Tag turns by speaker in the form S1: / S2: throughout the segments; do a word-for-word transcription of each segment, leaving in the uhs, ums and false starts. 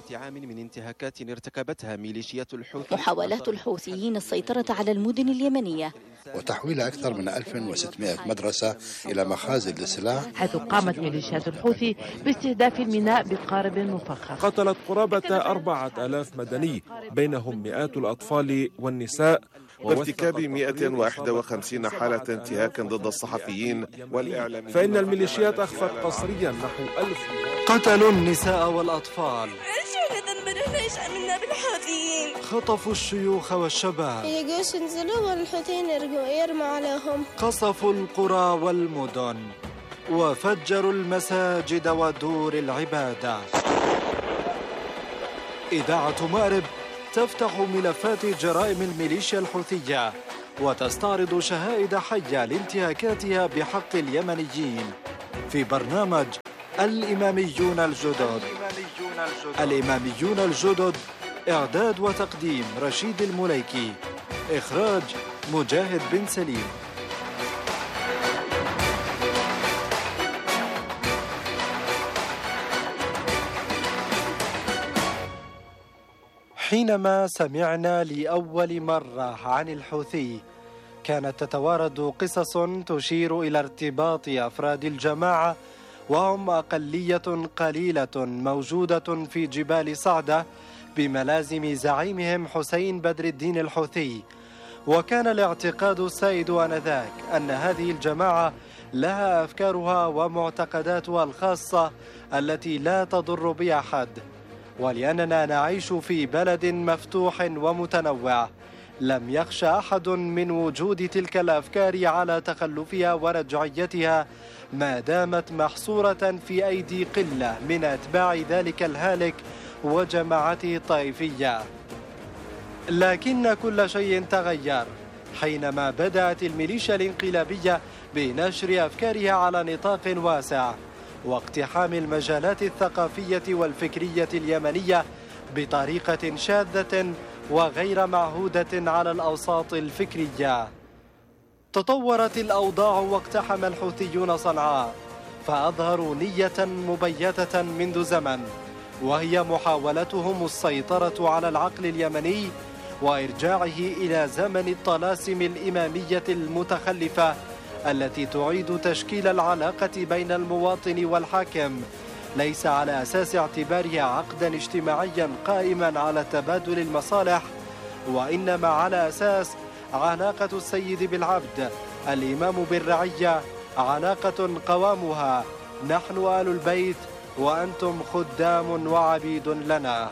S1: عام من انتهاكات ارتكبتها ميليشيات الحوثي.
S2: محاولات الحوثيين السيطرة على المدن اليمنية
S3: وتحويل أكثر من ألف وستمائة مدرسة إلى مخازن للسلاح،
S4: حيث قامت ميليشيات الحوثي باستهداف الميناء بقارب مفخخ.
S5: قتلت قرابة أربعة آلاف مدني بينهم مئات الأطفال والنساء،
S6: وارتكاب مئة وواحد وخمسين حالة انتهاك ضد الصحفيين والإعلاميين.
S5: فإن الميليشيات أخفت قسريا نحو ألف.
S7: قتلوا النساء والأطفال،
S8: ليش عملنا بالحوثيين؟
S7: خطفوا الشيوخ والشباب،
S8: يجوش ينزلوا والحوثيين يرموا عليهم،
S7: قصفوا القرى والمدن وفجروا المساجد ودور العبادة. إذاعة مأرب تفتح ملفات جرائم الميليشيا الحوثية وتستعرض شهائد حية لانتهاكاتها بحق اليمنيين في برنامج الإماميون الجدد. الإماميون الجدد، إعداد وتقديم رشيد المليكي، إخراج مجاهد بن سليم. حينما سمعنا لأول مرة عن الحوثي كانت تتوارد قصص تشير إلى ارتباط أفراد الجماعة، وهم أقلية قليلة موجودة في جبال صعدة بملازم زعيمهم حسين بدر الدين الحوثي. وكان الاعتقاد السائد آنذاك أن هذه الجماعة لها أفكارها ومعتقداتها الخاصة التي لا تضر بأحد، ولأننا نعيش في بلد مفتوح ومتنوع لم يخشى أحد من وجود تلك الأفكار على تخلفها ورجعيتها ما دامت محصورة في أيدي قلة من أتباع ذلك الهالك وجماعته الطائفية. لكن كل شيء تغير حينما بدأت الميليشيا الانقلابية بنشر أفكارها على نطاق واسع واقتحام المجالات الثقافية والفكرية اليمنية بطريقة شاذة وغير معهودة على الأوساط الفكرية. تطورت الأوضاع واقتحم الحوثيون صنعاء فأظهروا نية مبيتة منذ زمن، وهي محاولتهم السيطرة على العقل اليمني وإرجاعه إلى زمن الطلاسم الإمامية المتخلفة التي تعيد تشكيل العلاقة بين المواطن والحاكم ليس على أساس اعتبارها عقدا اجتماعيا قائما على تبادل المصالح، وإنما على أساس علاقة السيد بالعبد، الإمام بالرعية، علاقة قوامها نحن آل البيت وأنتم خدام وعبيد لنا.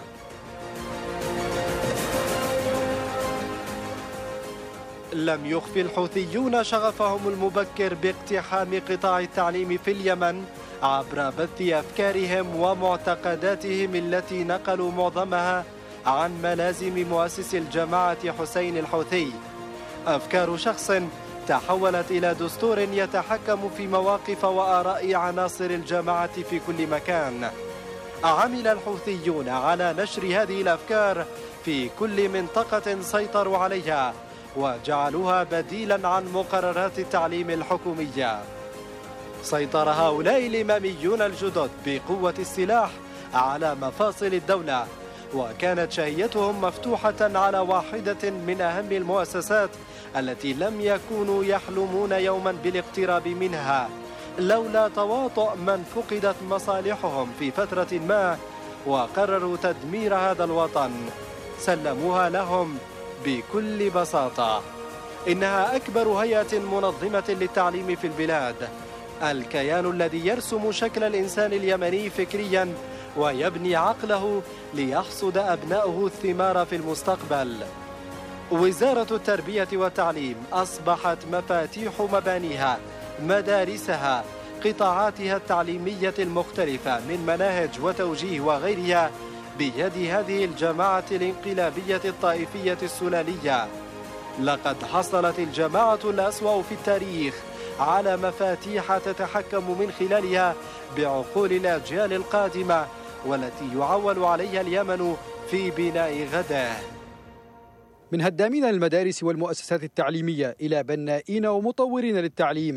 S7: لم يخف الحوثيون شغفهم المبكر باقتحام قطاع التعليم في اليمن عبر بث أفكارهم ومعتقداتهم التي نقلوا معظمها عن ملازم مؤسس الجماعة حسين الحوثي، أفكار شخص تحولت إلى دستور يتحكم في مواقف وآراء عناصر الجماعة في كل مكان. عمل الحوثيون على نشر هذه الأفكار في كل منطقة سيطروا عليها وجعلوها بديلا عن مقررات التعليم الحكومية. سيطر هؤلاء الإماميون الجدد بقوة السلاح على مفاصل الدولة، وكانت شهيتهم مفتوحة على واحدة من أهم المؤسسات التي لم يكونوا يحلمون يوما بالاقتراب منها لولا تواطؤ من فقدت مصالحهم في فترة ما وقرروا تدمير هذا الوطن. سلموها لهم بكل بساطة. إنها أكبر هيئة منظمة للتعليم في البلاد، الكيان الذي يرسم شكل الإنسان اليمني فكريا ويبني عقله ليحصد أبناؤه الثمار في المستقبل. وزارة التربية والتعليم أصبحت مفاتيح مبانيها، مدارسها، قطاعاتها التعليمية المختلفة من مناهج وتوجيه وغيرها بيد هذه الجماعة الانقلابية الطائفية السلالية. لقد حصلت الجماعة الأسوأ في التاريخ على مفاتيح تتحكم من خلالها بعقول الأجيال القادمة والتي يعول عليها اليمن في بناء غده.
S9: من هدامين المدارس والمؤسسات التعليمية إلى بنائين ومطورين للتعليم،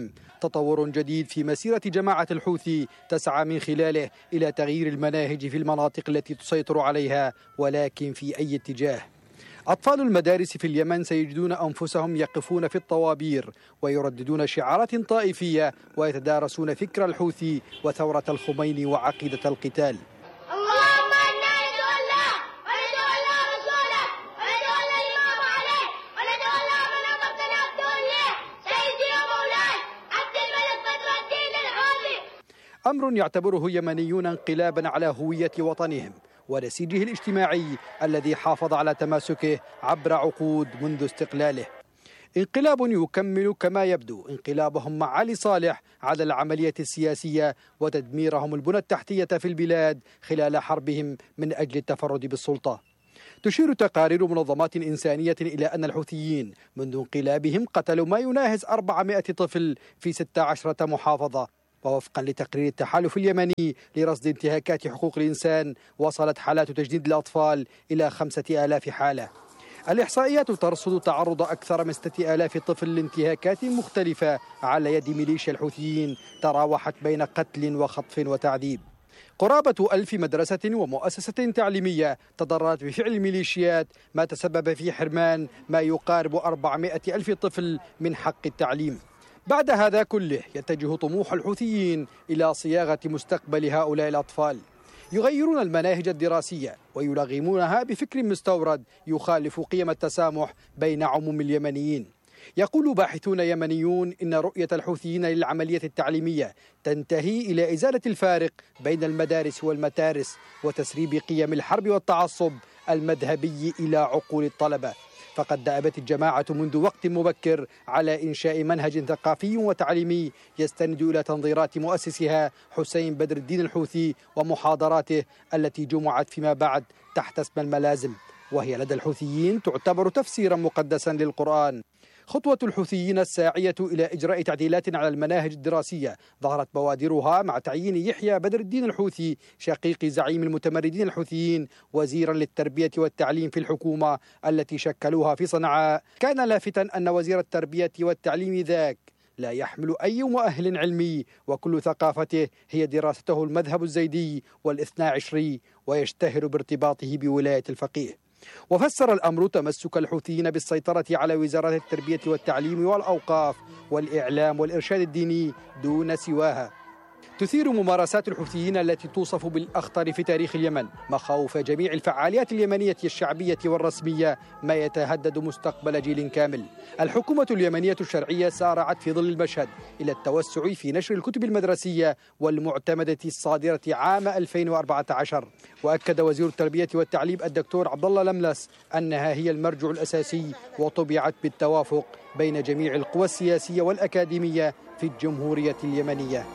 S9: تطور جديد في مسيرة جماعة الحوثي تسعى من خلاله إلى تغيير المناهج في المناطق التي تسيطر عليها، ولكن في أي اتجاه؟ أطفال المدارس في اليمن سيجدون أنفسهم يقفون في الطوابير ويرددون شعارات طائفية ويتدارسون فكر الحوثي وثورة الخميني وعقيدة القتال.
S10: اللهم إنا ندعو الله وندعو رسوله وندعو الإمام عليه وندعو من أمرتنا بتوليه سيدي ومولاي عبد الملك بدر الدين الحوثي.
S9: أمر يعتبره يمنيون انقلابا على هوية وطنهم ونسيجه الاجتماعي الذي حافظ على تماسكه عبر عقود منذ استقلاله. انقلاب يكمل كما يبدو انقلابهم مع علي صالح على العملية السياسية وتدميرهم البنى التحتية في البلاد خلال حربهم من أجل التفرد بالسلطة. تشير تقارير منظمات إنسانية إلى أن الحوثيين منذ انقلابهم قتلوا ما يناهز أربعمائة طفل في ستة عشرة محافظة، ووفقا لتقرير التحالف اليمني لرصد انتهاكات حقوق الإنسان وصلت حالات تجنيد الأطفال إلى خمسة آلاف حالة. الإحصائيات ترصد تعرض أكثر من ستة آلاف طفل لانتهاكات مختلفة على يد ميليشيا الحوثيين تراوحت بين قتل وخطف وتعذيب. قرابة ألف مدرسة ومؤسسة تعليمية تضررت بفعل الميليشيات، ما تسبب في حرمان ما يقارب أربعمائة ألف طفل من حق التعليم. بعد هذا كله يتجه طموح الحوثيين إلى صياغة مستقبل هؤلاء الأطفال. يغيرون المناهج الدراسية ويلغمونها بفكر مستورد يخالف قيم التسامح بين عموم اليمنيين. يقول باحثون يمنيون إن رؤية الحوثيين للعملية التعليمية تنتهي إلى إزالة الفارق بين المدارس والمتارس وتسريب قيم الحرب والتعصب المذهبي إلى عقول الطلبة. فقد دأبت الجماعة منذ وقت مبكر على إنشاء منهج ثقافي وتعليمي يستند إلى تنظيرات مؤسسها حسين بدر الدين الحوثي ومحاضراته التي جمعت فيما بعد تحت اسم الملازم، وهي لدى الحوثيين تعتبر تفسيرا مقدسا للقرآن. خطوة الحوثيين الساعية إلى إجراء تعديلات على المناهج الدراسية ظهرت بوادرها مع تعيين يحيى بدر الدين الحوثي شقيق زعيم المتمردين الحوثيين وزيرا للتربية والتعليم في الحكومة التي شكلوها في صنعاء. كان لافتا أن وزير التربية والتعليم ذاك لا يحمل أي مؤهل علمي وكل ثقافته هي دراسته المذهب الزيدي والاثنى عشري، ويشتهر بارتباطه بولاية الفقيه. وفسر الأمر تمسك الحوثيين بالسيطرة على وزارات التربية والتعليم والأوقاف والإعلام والإرشاد الديني دون سواها. تثير ممارسات الحوثيين التي توصف بالأخطر في تاريخ اليمن مخاوف جميع الفعاليات اليمنية الشعبية والرسمية، ما يتهدد مستقبل جيل كامل. الحكومة اليمنية الشرعية سارعت في ظل المشهد إلى التوسع في نشر الكتب المدرسية والمعتمدة الصادرة عام ألفين وأربعة عشر. وأكد وزير التربية والتعليم الدكتور عبد الله لملس أنها هي المرجع الأساسي وطبعت بالتوافق بين جميع القوى السياسية والأكاديمية في الجمهورية اليمنية.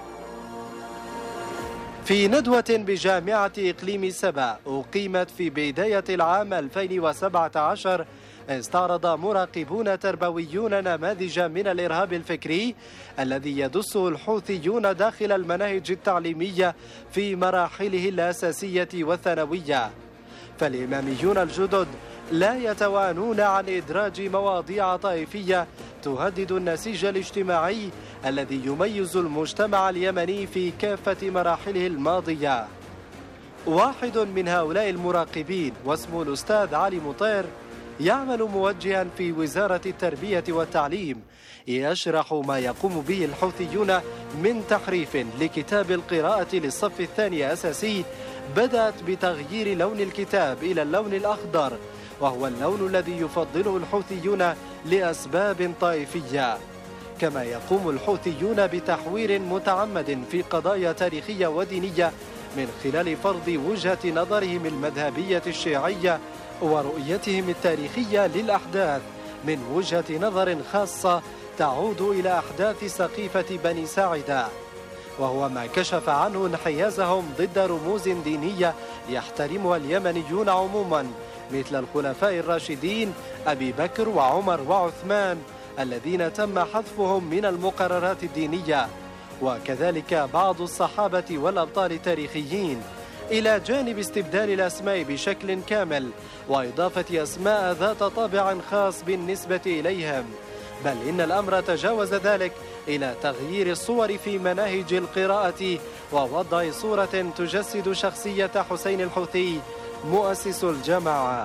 S7: في ندوة بجامعة إقليم سبا أقيمت في بداية العام ألفين وسبعة عشر استعرض مراقبون تربويون نماذج من الإرهاب الفكري الذي يدسه الحوثيون داخل المناهج التعليمية في مراحله الأساسية والثانوية. فالإماميون الجدد لا يتوانون عن إدراج مواضيع طائفية تهدد النسيج الاجتماعي الذي يميز المجتمع اليمني في كافة مراحله الماضية. واحد من هؤلاء المراقبين واسمه الأستاذ علي مطير يعمل موجها في وزارة التربية والتعليم، يشرح ما يقوم به الحوثيون من تحريف لكتاب القراءة للصف الثاني أساسي بدأت بتغيير لون الكتاب إلى اللون الأخضر، وهو اللون الذي يفضله الحوثيون لأسباب طائفية. كما يقوم الحوثيون بتحوير متعمد في قضايا تاريخية ودينية من خلال فرض وجهة نظرهم المذهبية الشيعية ورؤيتهم التاريخية للأحداث من وجهة نظر خاصة تعود إلى أحداث سقيفة بني ساعدة، وهو ما كشف عنه انحيازهم ضد رموز دينية يحترمها اليمنيون عموما مثل الخلفاء الراشدين أبي بكر وعمر وعثمان الذين تم حذفهم من المقررات الدينية، وكذلك بعض الصحابة والأبطال التاريخيين، إلى جانب استبدال الأسماء بشكل كامل وإضافة أسماء ذات طابع خاص بالنسبة إليهم، بل إن الأمر تجاوز ذلك إلى تغيير الصور في مناهج القراءة ووضع صورة تجسد شخصية حسين الحوثي مؤسس الجماعة.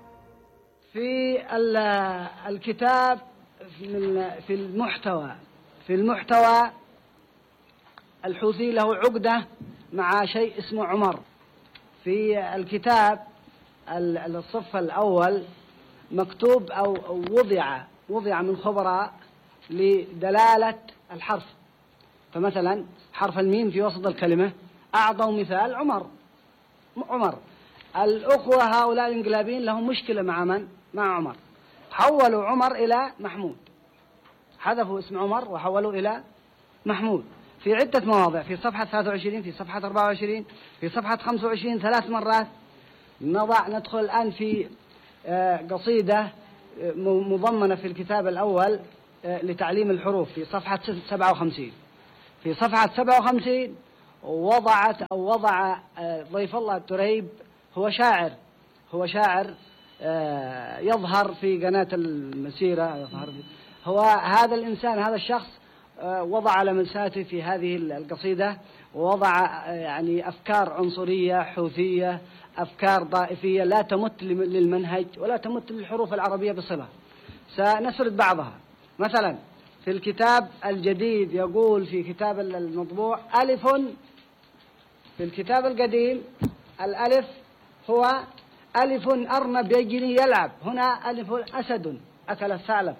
S11: في الكتاب في المحتوى في المحتوى الحوثي له عقدة مع شيء اسمه عمر. في الكتاب الصف الأول مكتوب أو وضع وضع من خبراء لدلالة الحرف، فمثلا حرف الميم في وسط الكلمة أعطوا مثال عمر عمر الأخوة هؤلاء الإنقلابيين لهم مشكلة مع من؟ مع عمر، حولوا عمر إلى محمود، حذفوا اسم عمر وحولوا إلى محمود في عدة مواضع، في صفحة ثلاثة وعشرين، في صفحة أربعة وعشرين، في صفحة خمسة وعشرين، ثلاث مرات. نضع ندخل الآن في قصيدة مضمنة في الكتاب الأول لتعليم الحروف في صفحة سبعة وخمسين. في صفحة سبعة وخمسين وضعت أو وضع ضيف الله التريب، هو شاعر هو شاعر يظهر في قناة المسيرة، يظهر هو هذا الإنسان هذا الشخص وضع لمساته في هذه القصيدة، ووضع يعني أفكار عنصرية حوثية، أفكار طائفية لا تمت للمنهج ولا تمت للحروف العربية بصلة. سنسرد بعضها. مثلا في الكتاب الجديد يقول في كتاب المطبوع ألف، في الكتاب القديم الألف هو ألف أرنب يجري يلعب، هنا ألف أسد أكل الثعلب.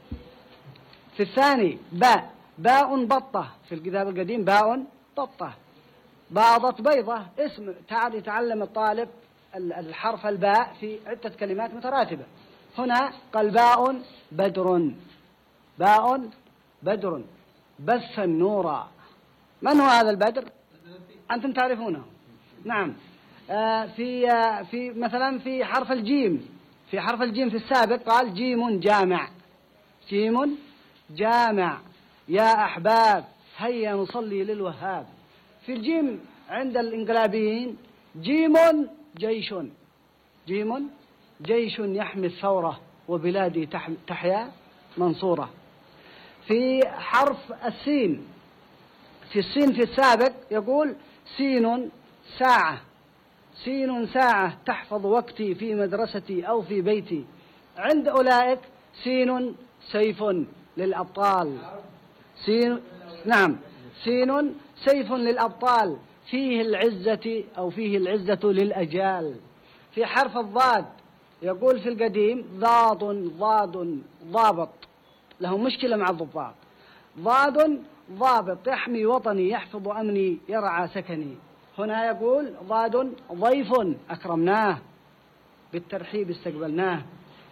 S11: في الثاني باء باء بطة، في الكتاب القديم باء بطة، باضت بيضة اسم. تعال يتعلم الطالب الحرف الباء في عدة كلمات متراتبة. هنا قال باء بدر، باء بدر بث النور. من هو هذا البدر؟ أنتم تعرفونه. نعم. آه في آه في مثلا في حرف الجيم، في حرف الجيم في السابق قال جيم جامع، جيم جامع يا أحباب هيا نصلي للوهاب. في الجيم عند الإنقلابيين جيم جيش، جيم جيش يحمي الثورة وبلادي تحيا منصورة. في حرف السين، في السين في السابق يقول سين ساعة، سين ساعة تحفظ وقتي في مدرستي أو في بيتي. عند أولئك سين سيف للأبطال، سين نعم سين سيف للأبطال فيه العزة أو فيه العزة للأجيال. في حرف الضاد يقول في القديم ضاد ضاد ضابط، لهم مشكلة مع الضباط. ضاد ضابط يحمي وطني يحفظ أمني يرعى سكني. هنا يقول ضاد ضيف أكرمناه بالترحيب استقبلناه.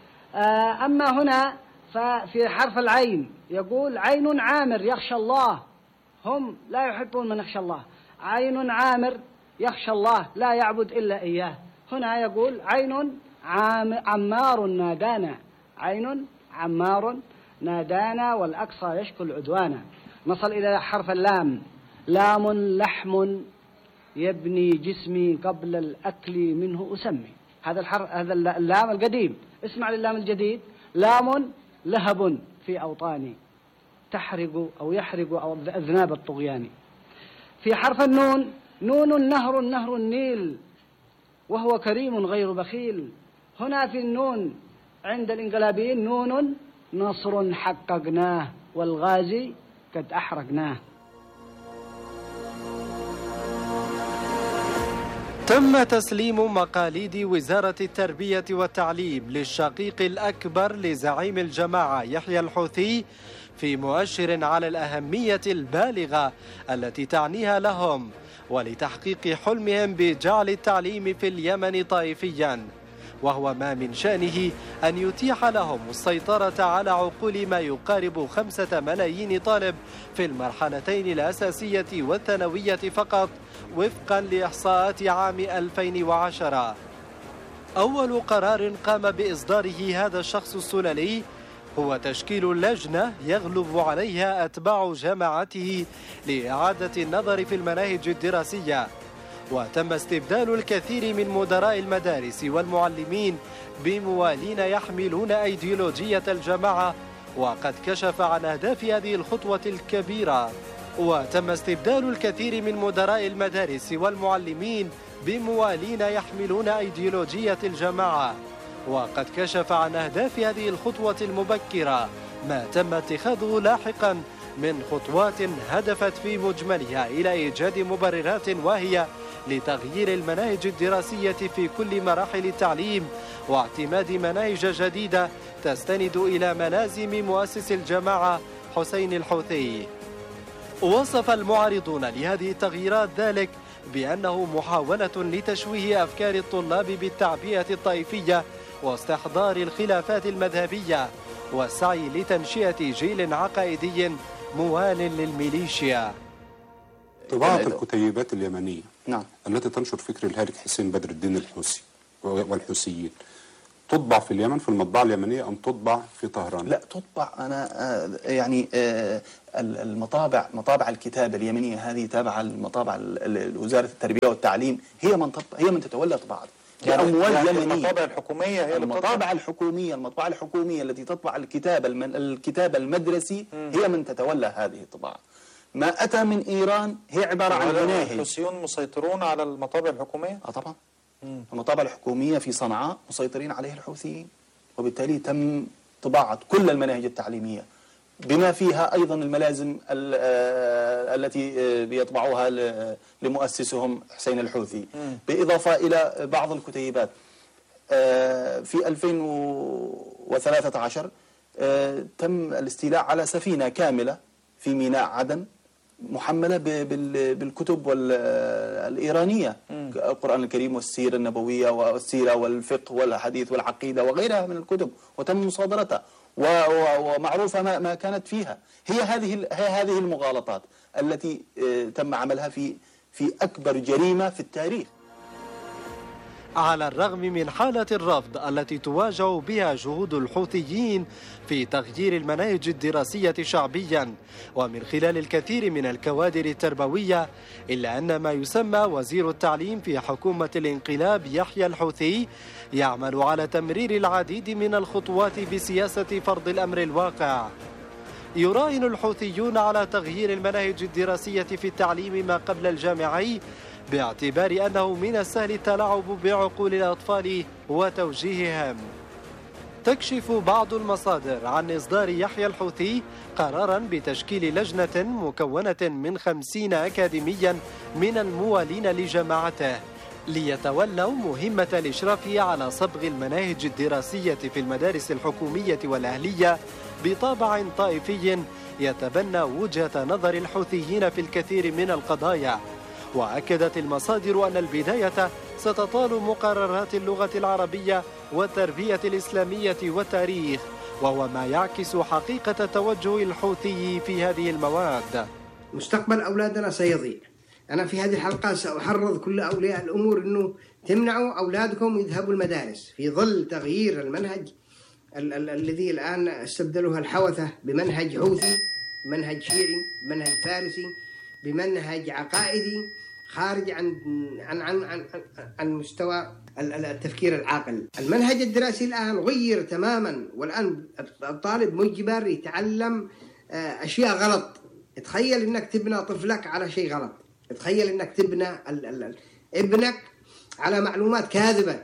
S11: أما هنا ففي حرف العين يقول عين عامر يخشى الله، هم لا يحبون من يخشى الله. عين عامر يخشى الله لا يعبد إلا إياه. هنا يقول عين عمار نادانا، عين عمار نادانا والأقصى يشكو العدوانا. نصل إلى حرف اللام، لام لحم يبني جسمي قبل الأكل منه أسمي. هذا الحرف هذا اللام القديم. اسمع للام الجديد، لام لهب في أوطاني تحرق أو يحرق أو أذناب الطغيان. في حرف النون نون نهر نهر النيل وهو كريم غير بخيل. هنا في النون عند الإنقلابيين نون نصر حققناه والغازي قد أحرقناه.
S7: تم تسليم مقاليد وزارة التربية والتعليم للشقيق الأكبر لزعيم الجماعة يحيى الحوثي في مؤشر على الأهمية البالغة التي تعنيها لهم ولتحقيق حلمهم بجعل التعليم في اليمن طائفيا، وهو ما من شأنه أن يتيح لهم السيطرة على عقول ما يقارب خمسة ملايين طالب في المرحلتين الأساسية والثانوية فقط وفقا لإحصاءات عام ألفين وعشرة. أول قرار قام بإصداره هذا الشخص السلالي هو تشكيل لجنة يغلب عليها أتباع جماعته لإعادة النظر في المناهج الدراسية، وتم استبدال الكثير من مدراء المدارس والمعلمين بموالين يحملون أيديولوجية الجماعة وقد كشف عن أهداف هذه الخطوة الكبيرة، وتم استبدال الكثير من مدراء المدارس والمعلمين بموالين يحملون أيديولوجية الجماعة. وقد كشف عن أهداف هذه الخطوة المبكرة ما تم اتخاذه لاحقا من خطوات هدفت في مجملها إلى إيجاد مبررات واهية لتغيير المناهج الدراسية في كل مراحل التعليم، واعتماد مناهج جديدة تستند إلى ملازم مؤسس الجماعة حسين الحوثي. وصف المعارضون لهذه التغييرات ذلك بأنه محاولة لتشويه أفكار الطلاب بالتعبئة الطائفية واستحضار الخلافات المذهبية والسعي لتنشئة جيل عقائدي موال للميليشيا.
S12: طباعة الكتيبات اليمنية
S13: نعم.
S12: التي تنشر فكر الهالك حسين بدر الدين الحوثي والحوثيين تطبع في اليمن في المطبعة اليمنية أم تطبع في طهران؟
S13: لا تطبع. أنا آه يعني آه المطابع مطابع الكتابة اليمنية هذه تابعة للمطابع وزارة التربية والتعليم، هي من هي من تتولى طباعتها.
S14: أموال يعني يمنية. المطابع الحكومية هي
S13: المطابع الحكومية المطبعة الحكومية التي تطبع الكتاب الكتاب المدرسي هي من تتولى هذه الطباعة. ما أتى من إيران هي عبارة عن مناهج.
S14: الحوثيون مسيطرون على المطابع الحكومية؟
S13: آه طبعا. مم. المطابع الحكومية في صنعاء مسيطرين عليها الحوثيين، وبالتالي تم طباعة كل المناهج التعليمية بما فيها أيضا الملازم التي بيطبعوها لمؤسسهم حسين الحوثي، بإضافة إلى بعض الكتيبات. في ألفين وثلاثة عشر تم الاستيلاء على سفينة كاملة في ميناء عدن محملة بالكتب الإيرانية، القرآن الكريم والسيرة النبوية والسيرة والفقه والحديث والعقيدة وغيرها من الكتب، وتم مصادرتها ومعروفة ما كانت فيها. هي هذه هي هذه المغالطات التي تم عملها في في أكبر جريمة في التاريخ.
S7: على الرغم من حالة الرفض التي تواجه بها جهود الحوثيين في تغيير المناهج الدراسية شعبيا ومن خلال الكثير من الكوادر التربوية، إلا أن ما يسمى وزير التعليم في حكومة الانقلاب يحيى الحوثي يعمل على تمرير العديد من الخطوات بسياسة فرض الأمر الواقع. يراهن الحوثيون على تغيير المناهج الدراسية في التعليم ما قبل الجامعي، باعتبار أنه من السهل التلاعب بعقول الأطفال وتوجيههم. تكشف بعض المصادر عن إصدار يحيى الحوثي قرارا بتشكيل لجنة مكونة من خمسين أكاديميا من الموالين لجماعته ليتولوا مهمة الإشراف على صبغ المناهج الدراسية في المدارس الحكومية والأهلية بطابع طائفي يتبنى وجهة نظر الحوثيين في الكثير من القضايا. وأكدت المصادر أن البداية ستطال مقررات اللغة العربية والتربية الإسلامية والتاريخ، وهو ما يعكس حقيقة توجه الحوثي في هذه المواد.
S15: مستقبل أولادنا سيضيع. أنا في هذه الحلقة سأحرض كل أولياء الأمور أنه تمنعوا أولادكم يذهبوا المدارس في ظل تغيير المنهج ال- ال- الذي الآن استبدلها الحوثة بمنهج حوثي، منهج شيعي، منهج فارسي، بمنهج عقائدي خارج عن عن عن عن, عن مستوى التفكير العاقل. المنهج الدراسي الآن غير تماما، والآن الطالب مجبر يتعلم أشياء غلط. تخيل إنك تبنى طفلك على شيء غلط، تخيل إنك تبنى ال ال ابنك على معلومات كاذبة.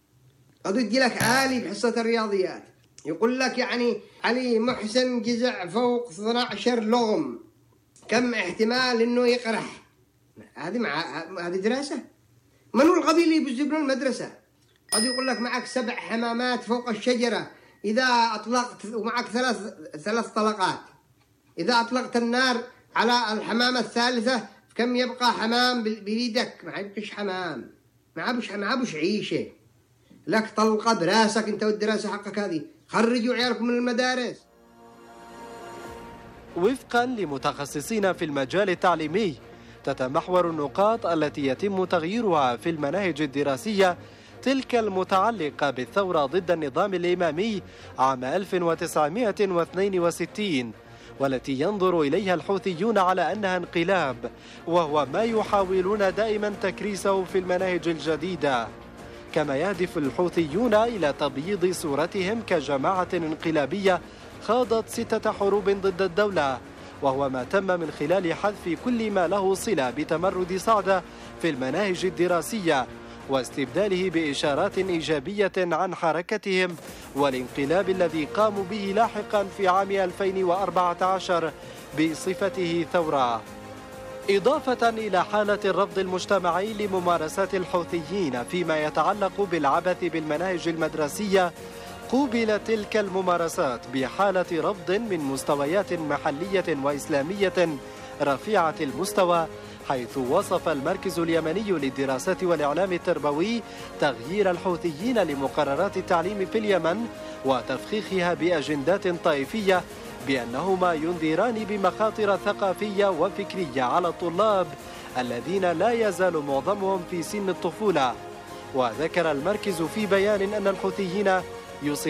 S15: قد يجي لك عالي بحصة الرياضيات يقول لك يعني علي محسن جزع فوق اثنا عشر لغم، كم احتمال انه يقرح؟ هذه مع هذه دراسه؟ من هو الغبي اللي يبزب له المدرسه؟ قد يقول لك معك سبع حمامات فوق الشجره، اذا اطلقت ومعك ثلاث ثلاث طلقات، اذا اطلقت النار على الحمامه الثالثه كم يبقى حمام بيدك؟ ما يبقاش حمام، ما عبش ما عبش عيشه. لك طلقه براسك انت والدراسه حقك هذه. خرجوا عيالكم من المدارس.
S7: وفقا لمتخصصين في المجال التعليمي، تتمحور النقاط التي يتم تغييرها في المناهج الدراسية تلك المتعلقة بالثورة ضد النظام الإمامي عام ألف وتسعمائة واثنين وستين، والتي ينظر إليها الحوثيون على أنها انقلاب، وهو ما يحاولون دائما تكريسه في المناهج الجديدة. كما يهدف الحوثيون إلى تبييض صورتهم كجماعة انقلابية خاضت ستة حروب ضد الدولة، وهو ما تم من خلال حذف كل ما له صلة بتمرد صعدة في المناهج الدراسية واستبداله بإشارات إيجابية عن حركتهم والانقلاب الذي قاموا به لاحقا في عام ألفين وأربعة عشر بصفته ثورة. إضافة إلى حالة الرفض المجتمعي لممارسات الحوثيين فيما يتعلق بالعبث بالمناهج المدرسية، قوبلت تلك الممارسات بحالة رفض من مستويات محلية وإسلامية رفيعة المستوى، حيث وصف المركز اليمني للدراسات والإعلام التربوي تغيير الحوثيين لمقررات التعليم في اليمن وتفخيخها بأجندات طائفية بأنهما ينذران بمخاطر ثقافية وفكرية على الطلاب الذين لا يزال معظمهم في سن الطفولة. وذكر المركز في بيان أن الحوثيين يصيبون